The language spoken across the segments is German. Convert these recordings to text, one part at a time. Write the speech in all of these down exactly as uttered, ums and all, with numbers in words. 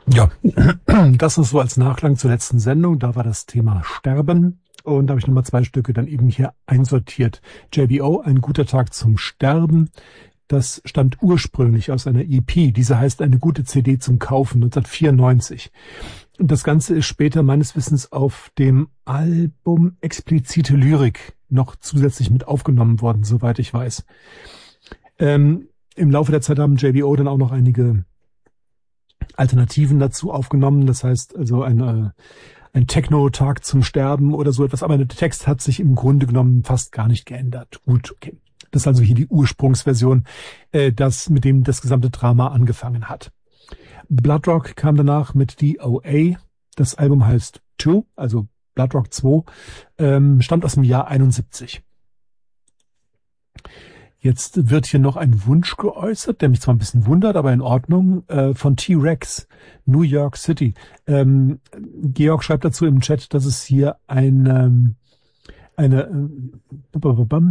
Ja, das ist so als Nachklang zur letzten Sendung. Da war das Thema Sterben. Und da habe ich nochmal zwei Stücke dann eben hier einsortiert. J B O, ein guter Tag zum Sterben. Das stammt ursprünglich aus einer E P. Diese heißt Eine gute C D zum Kaufen, neunzehnhundertvierundneunzig. Und das Ganze ist später meines Wissens auf dem Album Explizite Lyrik noch zusätzlich mit aufgenommen worden, soweit ich weiß. Ähm, im Laufe der Zeit haben J B O dann auch noch einige Alternativen dazu aufgenommen. Das heißt also ein, äh, ein Techno-Tag zum Sterben oder so etwas. Aber der Text hat sich im Grunde genommen fast gar nicht geändert. Gut, okay. Das ist also hier die Ursprungsversion, äh, das mit dem das gesamte Drama angefangen hat. Bloodrock kam danach mit D O A. Das Album heißt zwei, also Bloodrock zwei, ähm, stammt aus dem Jahr einundsiebzig. Jetzt wird hier noch ein Wunsch geäußert, der mich zwar ein bisschen wundert, aber in Ordnung, äh, von T-Rex, New York City. Ähm, Georg schreibt dazu im Chat, dass es hier ein, ähm, eine, äh,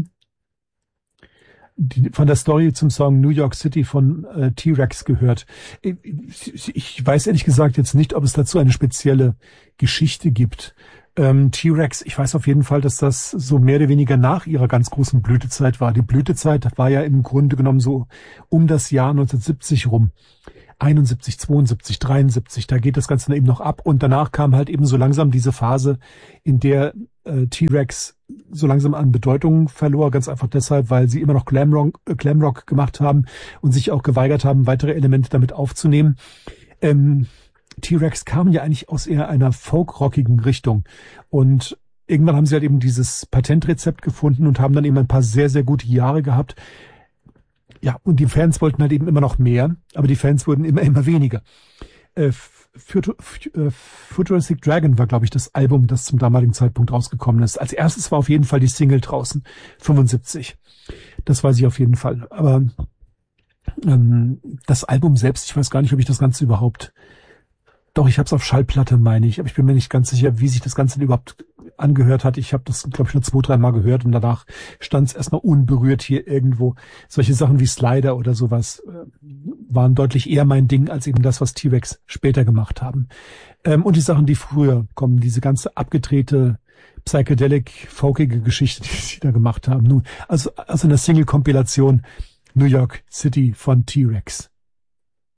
die, von der Story zum Song New York City von äh, T-Rex gehört. Ich, ich weiß ehrlich gesagt jetzt nicht, ob es dazu eine spezielle Geschichte gibt. Ähm, T-Rex, ich weiß auf jeden Fall, dass das so mehr oder weniger nach ihrer ganz großen Blütezeit war. Die Blütezeit war ja im Grunde genommen so um das Jahr neunzehnhundertsiebzig rum. einundsiebzig, zweiundsiebzig, dreiundsiebzig, da geht das Ganze dann eben noch ab. Und danach kam halt eben so langsam diese Phase, in der äh, T-Rex so langsam an Bedeutung verlor, ganz einfach deshalb, weil sie immer noch Glamrock, äh, Glamrock gemacht haben und sich auch geweigert haben, weitere Elemente damit aufzunehmen. Ähm, T-Rex kam ja eigentlich aus eher einer folkrockigen Richtung und irgendwann haben sie halt eben dieses Patentrezept gefunden und haben dann eben ein paar sehr, sehr gute Jahre gehabt. Ja, und die Fans wollten halt eben immer noch mehr, aber die Fans wurden immer, immer weniger. Äh, Futur, äh, Futuristic Dragon war, glaube ich, das Album, das zum damaligen Zeitpunkt rausgekommen ist. Als erstes war auf jeden Fall die Single draußen, fünfundsiebzig. Das weiß ich auf jeden Fall. Aber ähm, das Album selbst, ich weiß gar nicht, ob ich das Ganze überhaupt... Doch, ich habe es auf Schallplatte, meine ich, aber ich bin mir nicht ganz sicher, wie sich das Ganze denn überhaupt angehört hat. Ich habe das, glaube ich, nur zwei, drei Mal gehört und danach stand es erstmal unberührt hier irgendwo. Solche Sachen wie Slider oder sowas äh, waren deutlich eher mein Ding als eben das, was T-Rex später gemacht haben. Ähm, und die Sachen, die früher kommen, diese ganze abgedrehte, psychedelic, folkige Geschichte, die sie da gemacht haben. Nun, also aus einer Single-Kompilation New York City von T-Rex.